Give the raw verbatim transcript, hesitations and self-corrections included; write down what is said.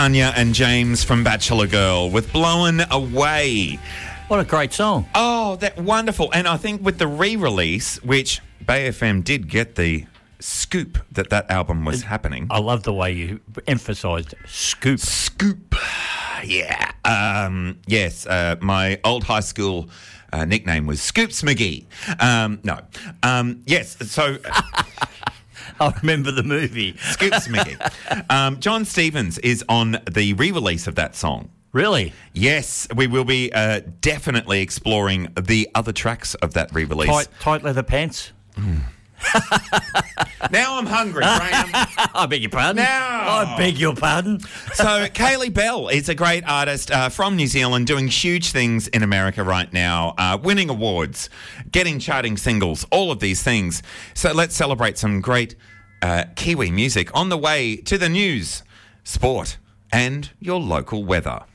Tanya and James from Bachelor Girl with Blown Away. What a great song. Oh, that wonderful. And I think with the re-release, which Bay F M did get the scoop that that album was happening. I love the way you emphasised scoop. Scoop. Yeah. Um, yes, uh, my old high school uh, nickname was Scoops McGee. Um, no. Um, yes, so... I remember the movie. Scoops McGee. Um, John Stevens is on the re-release of that song. Really? Yes, we will be uh, definitely exploring the other tracks of that re-release. Tight, tight leather pants? Mm. Now I'm hungry, Graham. I beg your pardon? Now. I beg your pardon? So Kaylee Bell is a great artist uh, from New Zealand doing huge things in America right now, uh, winning awards, getting charting singles, all of these things. So let's celebrate some great uh, Kiwi music on the way to the news, sport and your local weather.